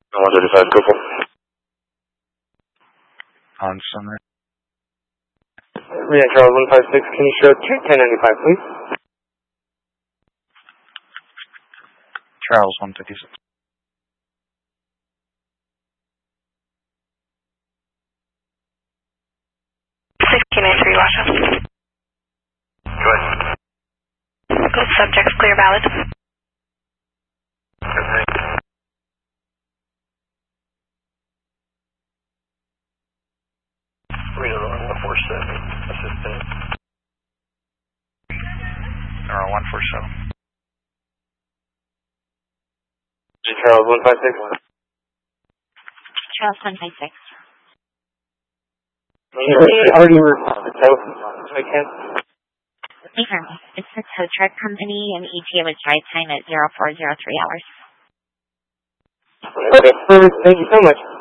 135, go for it. On Summer. Ryan Charles 156, can you show 1095, please? Charles 156. Watch out. Go ahead. Both subjects clear valid. Okay. Reno 147, assistant. 147. Charles 156. Charles 156. Already responded, so I can. Affirm. It's the tow truck company and ETA with drive time at 0403 hours. Okay, perfect. Thank you so much.